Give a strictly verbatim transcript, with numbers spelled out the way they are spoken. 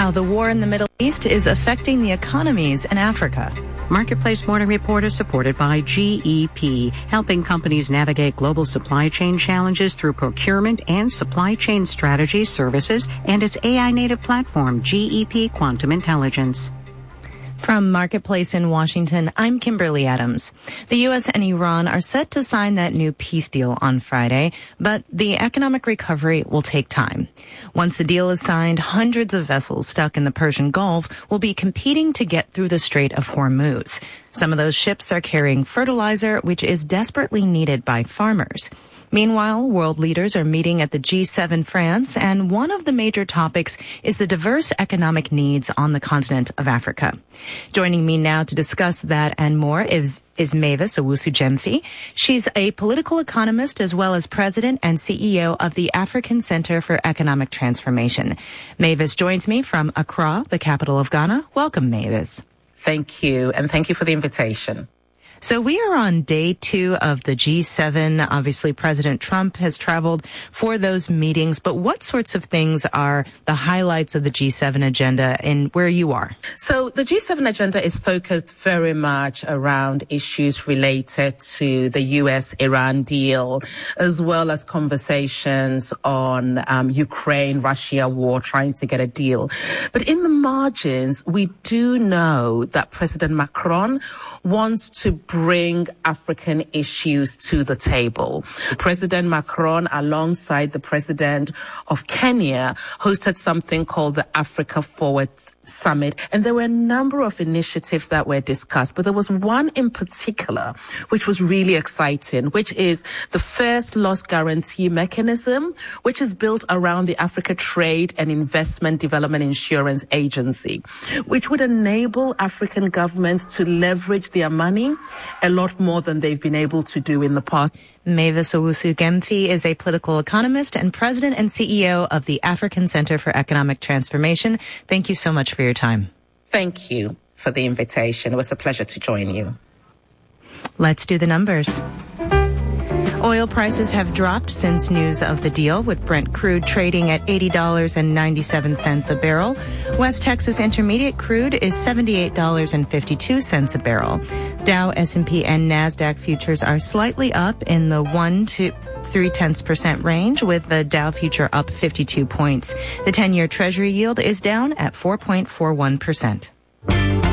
How the war in the Middle East is affecting the economies in Africa. Marketplace Morning Report is supported by G E P, helping companies navigate global supply chain challenges through procurement and supply chain strategy services and its A I-native platform, G E P Quantum Intelligence. From Marketplace in Washington, I'm Kimberly Adams. The U S and Iran are set to sign that new peace deal on Friday, but the economic recovery will take time. Once the deal is signed, hundreds of vessels stuck in the Persian Gulf will be competing to get through the Strait of Hormuz. Some of those ships are carrying fertilizer, which is desperately needed by farmers. Meanwhile, world leaders are meeting at the G seven France, and one of the major topics is the diverse economic needs on the continent of Africa. Joining me now to discuss that and more is, is Mavis Owusu-Gyamfi. She's a political economist as well as president and C E O of the African Center for Economic Transformation. Mavis joins me from Accra, the capital of Ghana. Welcome, Mavis. Thank you, and thank you for the invitation. So we are on day two of the G seven. Obviously, President Trump has traveled for those meetings. But what sorts of things are the highlights of the G seven agenda and where you are? So the G seven agenda is focused very much around issues related to the U S Iran deal, as well as conversations on um, Ukraine-Russia war, trying to get a deal. But in the margins, we do know that President Macron wants to bring African issues to the table. President Macron, alongside the president of Kenya, hosted something called the Africa Forward Summit. And there were a number of initiatives that were discussed, but there was one in particular which was really exciting, which is the first loss guarantee mechanism, which is built around the Africa Trade and Investment Development Insurance Agency, which would enable African governments to leverage their money a lot more than they've been able to do in the past. Mavis Owusu-Gyamfi is a political economist and president and C E O of the African Center for Economic Transformation. Thank you so much for your time. Thank you for the invitation. It was a pleasure to join you. Let's do the numbers. Oil prices have dropped since news of the deal, with Brent crude trading at eighty dollars and ninety-seven cents a barrel. West Texas Intermediate crude is seventy-eight dollars and fifty-two cents a barrel. Dow, S and P, and NASDAQ futures are slightly up in the one to three tenths percent range, with the Dow future up fifty-two points. The ten-year Treasury yield is down at four point four one percent.